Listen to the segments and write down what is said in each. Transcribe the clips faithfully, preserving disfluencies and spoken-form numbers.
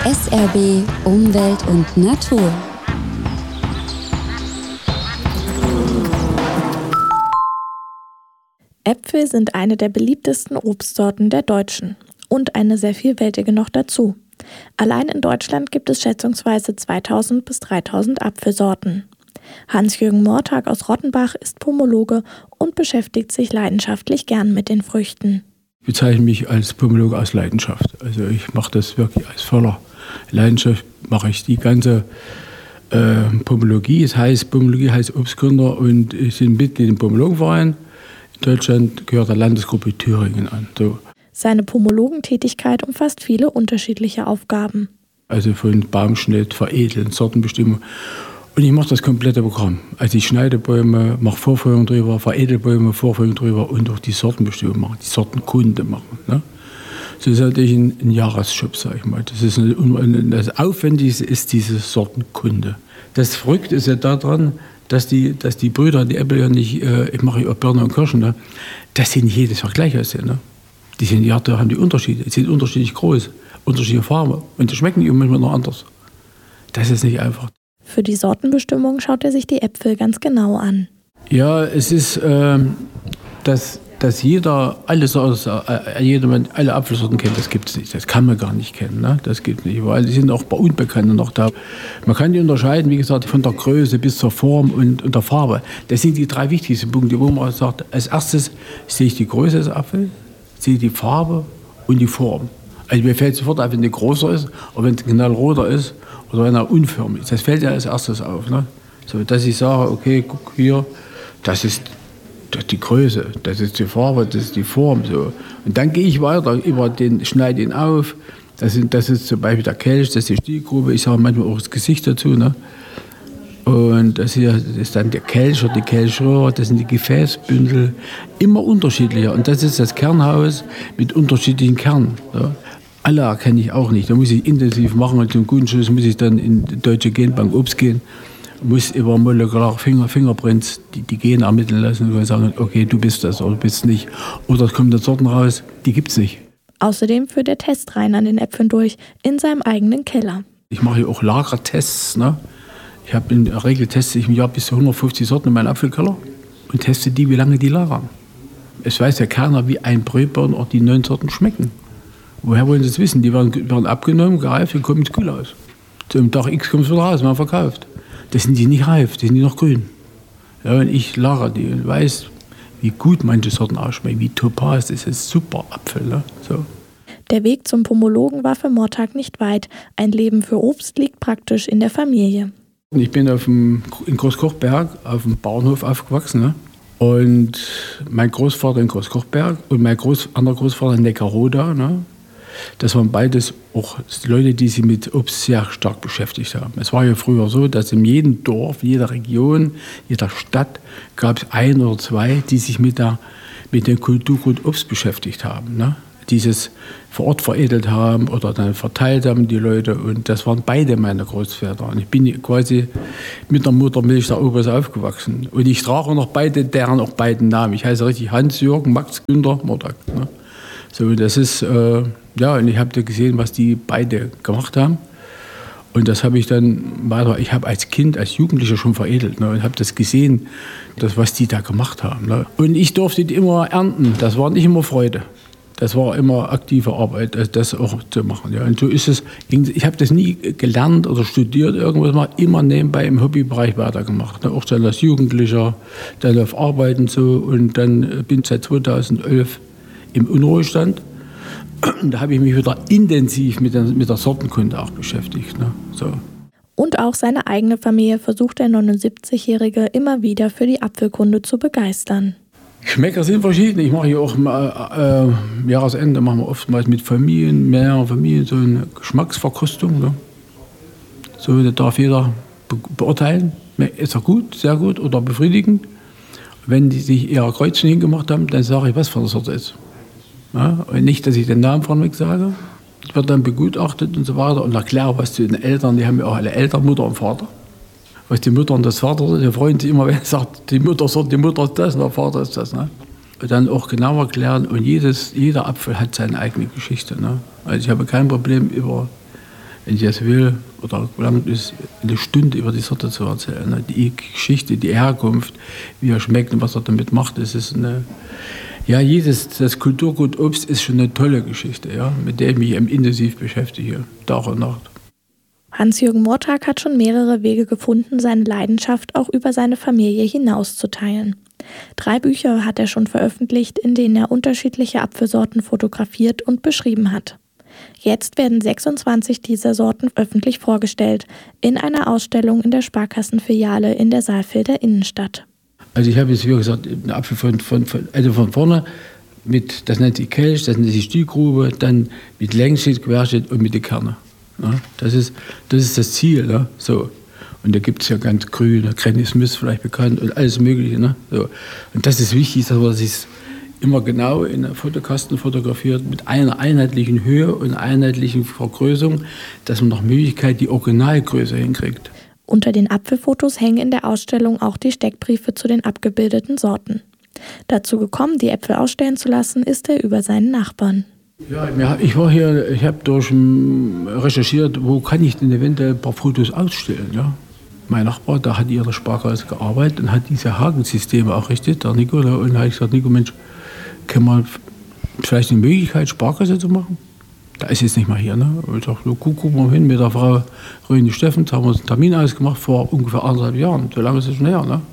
S R B Umwelt und Natur. Äpfel sind eine der beliebtesten Obstsorten der Deutschen und eine sehr vielfältige noch dazu. Allein in Deutschland gibt es schätzungsweise zweitausend bis dreitausend Apfelsorten. Hans-Jürgen Mortag aus Rottenbach ist Pomologe und beschäftigt sich leidenschaftlich gern mit den Früchten. Ich bezeichne mich als Pomologe aus Leidenschaft. Also ich mache das wirklich aus voller Leidenschaft, mache ich die ganze äh, Pomologie. Es heißt, Pomologie heißt Obstgründer und ich bin Mitglied im Pomologenverein. In Deutschland gehört der Landesgruppe Thüringen an. So. Seine Pomologentätigkeit umfasst viele unterschiedliche Aufgaben. Also von Baumschnitt, Veredeln, Sortenbestimmung. Und ich mache das komplette Programm. Also ich schneide Bäume, mache Vorfeuerung drüber, veredel Bäume, Vorfeuerung drüber und auch die Sortenbestimmung machen, die Sortenkunde machen. Ne? Das ist natürlich ein, ein Jahresjob, sag ich mal. Das, ist eine, das Aufwendigste ist diese Sortenkunde. Das Verrückte ist ja daran, dass die, dass die Brüder, die Äpfel ja nicht, äh, ich mache ja auch Birnen und Kirschen, ne? dass sie nicht jedes Jahr gleich aussehen. Ne? Die sind, ja, da haben die Unterschiede. Sie sind unterschiedlich groß, unterschiedliche Farben und die schmecken die manchmal noch anders. Das ist nicht einfach. Für die Sortenbestimmung schaut er sich die Äpfel ganz genau an. Ja, es ist, äh, dass, dass jeder alle, äh, jedermann alle Apfelsorten kennt, das gibt es nicht. Das kann man gar nicht kennen. Ne? Das gibt es nicht, weil die sind auch bei Unbekannten noch da. Man kann die unterscheiden, wie gesagt, von der Größe bis zur Form und, und der Farbe. Das sind die drei wichtigsten Punkte, wo man sagt, als erstes sehe ich die Größe des Apfels, sehe die Farbe und die Form. Also mir fällt sofort auf, wenn die größer ist, oder wenn es knallroter ist, oder wenn er unförmig ist. Das fällt ja als erstes auf. Ne? So, dass ich sage, okay, guck hier, das ist, das ist die Größe, das ist die Farbe, das ist die Form. So. Und dann gehe ich weiter, über den, schneide ihn auf. Das, sind, das ist zum Beispiel der Kelch, das ist die Stielgrube. Ich sage manchmal auch das Gesicht dazu. Ne? Und das hier ist dann der Kelch oder die Kelchröhre, das sind die Gefäßbündel. Immer unterschiedlicher. Und das ist das Kernhaus mit unterschiedlichen Kernen. So. Alle erkenne ich auch nicht. Da muss ich intensiv machen und zum guten Schluss muss ich dann in die Deutsche Genbank Obst gehen, muss über molekulare Finger, Fingerprints die, die Gene ermitteln lassen und sagen, okay, du bist das oder du bist nicht. Oder es kommen dann Sorten raus, die gibt es nicht. Außerdem führt er Testreihen an den Äpfeln durch in seinem eigenen Keller. Ich mache hier auch Lagertests. Ne? Ich habe in der Regel teste ich im Jahr bis zu hundertfünfzig Sorten in meinem Apfelkeller und teste die, wie lange die lagern. Es weiß ja keiner, wie ein Brötbaum auch die neuen Sorten schmecken. Woher wollen Sie es wissen? Die werden, werden abgenommen, gereift und kommen ins Kühlhaus. Zum Tag X kommt es wieder raus, man verkauft. Das sind die nicht reif, die sind die noch grün. Ja, und ich lagere die und weiß, wie gut manche Sorten ausschmecken, wie Topaz, das ist super Apfel. Ne? So. Der Weg zum Pomologen war für Mortag nicht weit. Ein Leben für Obst liegt praktisch in der Familie. Ich bin auf dem, in Großkochberg auf dem Bauernhof aufgewachsen. Ne? Und mein Großvater in Großkochberg und mein Groß, anderer Großvater in Neckarroda. Ne? Das waren beides auch Leute, die sich mit Obst sehr stark beschäftigt haben. Es war ja früher so, dass in jedem Dorf, jeder Region, jeder Stadt gab es ein oder zwei, die sich mit, der, mit dem Kulturgut Obst beschäftigt haben. Ne? Dieses vor Ort veredelt haben oder dann verteilt haben die Leute. Und das waren beide meine Großväter. Und ich bin quasi mit der Muttermilch der Opas aufgewachsen. Und ich trage noch beide, deren auch beiden Namen. Ich heiße richtig Hans-Jürgen, Max Günther, Mortag. Ne? So, das ist, äh, ja, und ich habe da gesehen, was die beide gemacht haben. Und das habe ich dann weiter, ich habe als Kind, als Jugendlicher schon veredelt, ne, und habe das gesehen, das, was die da gemacht haben. Ne. Und ich durfte die immer ernten, das war nicht immer Freude. Das war immer aktive Arbeit, das auch zu machen. Ja. Und so ist es, ich habe das nie gelernt oder studiert, irgendwas mal immer nebenbei im Hobbybereich weitergemacht. Ne. Auch dann als Jugendlicher, dann auf Arbeiten so, und dann bin ich seit zweitausendelf im Unruhestand. Da habe ich mich wieder intensiv mit der, mit der Sortenkunde auch beschäftigt. Ne? So. Und auch seine eigene Familie versucht der neunundsiebzigjährige immer wieder für die Apfelkunde zu begeistern. Geschmäcker sind verschieden. Ich mache hier auch äh, äh, Jahresende machen wir oftmals mit Familien, mehreren Familien so eine Geschmacksverkostung. Ne? So, da darf jeder be- beurteilen, ist er gut, sehr gut oder befriedigend. Wenn die sich eher Kreuzchen hingemacht haben, dann sage ich, was für eine Sorte ist. Ja, und nicht, dass ich den Namen von mir sage. Ich werde dann begutachtet und so weiter und erkläre, was zu den Eltern, die haben ja auch alle Eltern, Mutter und Vater. Was die Mutter und das Vater sind, die freuen sich immer, wenn er sagt, die Mutter sagt, die Mutter ist das und der Vater ist das. Ne? Und dann auch genau erklären, und jedes, jeder Apfel hat seine eigene Geschichte. Ne? Also ich habe kein Problem, über wenn ich jetzt will, oder lang ist, eine Stunde über die Sorte zu erzählen. Ne? Die Geschichte, die Herkunft, wie er schmeckt und was er damit macht, das ist eine, ja, jedes, das Kulturgut Obst ist schon eine tolle Geschichte, ja, mit der ich mich intensiv beschäftige, Tag und Nacht. Hans-Jürgen Mortag hat schon mehrere Wege gefunden, seine Leidenschaft auch über seine Familie hinaus zu teilen. Drei Bücher hat er schon veröffentlicht, in denen er unterschiedliche Apfelsorten fotografiert und beschrieben hat. Jetzt werden sechsundzwanzig dieser Sorten öffentlich vorgestellt, in einer Ausstellung in der Sparkassenfiliale in der Saalfelder Innenstadt. Also ich habe jetzt, wie gesagt, einen Apfel von, von, von, also von vorne, mit, das nennt sich Kelch, das nennt sich Stielgrube, dann mit Längsschnitt, Querschnitt und mit den Kerne. Ja, das, ist, das ist das Ziel. Ne? So. Und da gibt es ja ganz grün, Granny Smith vielleicht bekannt und alles Mögliche. Ne? So. Und das ist wichtig, dass man sich immer genau in einem Fotokasten fotografiert mit einer einheitlichen Höhe und einheitlichen Vergrößerung, dass man nach Möglichkeit die Originalgröße hinkriegt. Unter den Apfelfotos hängen in der Ausstellung auch die Steckbriefe zu den abgebildeten Sorten. Dazu gekommen, die Äpfel ausstellen zu lassen, ist er über seinen Nachbarn. Ja, ich war hier, ich habe durch recherchiert, wo kann ich denn eventuell ein paar Fotos ausstellen. Ja? Mein Nachbar, da hat in der Sparkasse gearbeitet und hat diese Hagensysteme errichtet, der Nico. Und da habe ich gesagt, Nico, Mensch, kann man vielleicht eine Möglichkeit, Sparkasse zu machen? Da ist jetzt nicht mal hier. Ne? Und ich dachte, so, guck, guck mal hin mit der Frau Röni Steffens, haben wir uns einen Termin ausgemacht vor ungefähr anderthalb Jahren. So lange ist es schon her. Ne?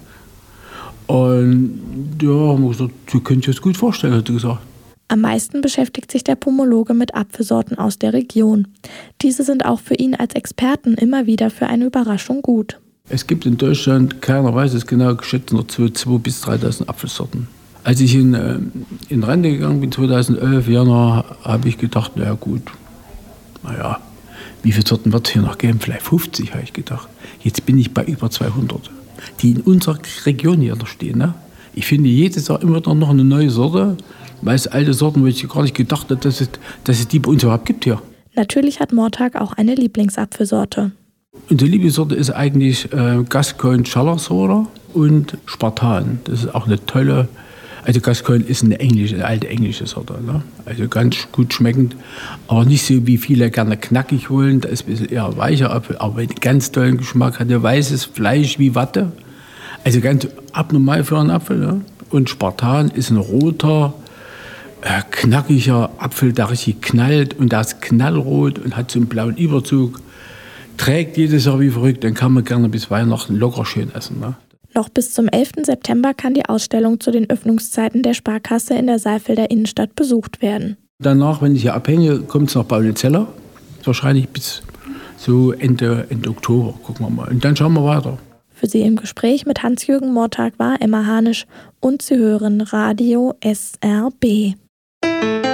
Und ja, haben wir gesagt, Sie können sich das gut vorstellen, hat sie gesagt. Am meisten beschäftigt sich der Pomologe mit Apfelsorten aus der Region. Diese sind auch für ihn als Experten immer wieder für eine Überraschung gut. Es gibt in Deutschland, keiner weiß es genau, geschätzt noch zweitausend bis dreitausend Apfelsorten. Als ich in, äh, in Rente gegangen bin, zweitausendelf, Januar, habe ich gedacht, naja gut, naja, wie viele Sorten wird es hier noch geben? Vielleicht fünfzig, habe ich gedacht. Jetzt bin ich bei über zweihundert, die in unserer Region hier noch stehen. Ne? Ich finde jedes Jahr immer noch eine neue Sorte, weil es alte Sorten, wo ich gar nicht gedacht habe, dass es, dass es die bei uns überhaupt gibt hier. Natürlich hat Mortag auch eine Lieblingsapfelsorte. Unsere Lieblingssorte ist eigentlich äh, Gascoigne Challersorte und Spartan. Das ist auch eine tolle, also Gascoigne ist eine englische, eine alte englische Sorte. Ne? Also ganz gut schmeckend, aber nicht so wie viele gerne knackig wollen. Da ist ein bisschen eher weicher Apfel, aber einen ganz tollen Geschmack, hat ein weißes Fleisch wie Watte. Also ganz abnormal für einen Apfel. Ne? Und Spartan ist ein roter, äh, knackiger Apfel, der richtig knallt und der ist knallrot und hat so einen blauen Überzug. Trägt jedes Jahr wie verrückt, dann kann man gerne bis Weihnachten locker schön essen. Ne? Noch bis zum elften September kann die Ausstellung zu den Öffnungszeiten der Sparkasse in der Saalfelder Innenstadt besucht werden. Danach, wenn ich hier abhänge, kommt es nach Baulitzeller. Wahrscheinlich bis so Ende, Ende Oktober, gucken wir mal. Und dann schauen wir weiter. Für Sie im Gespräch mit Hans-Jürgen Mortag war Emma Hanisch und Sie hören Radio S R B.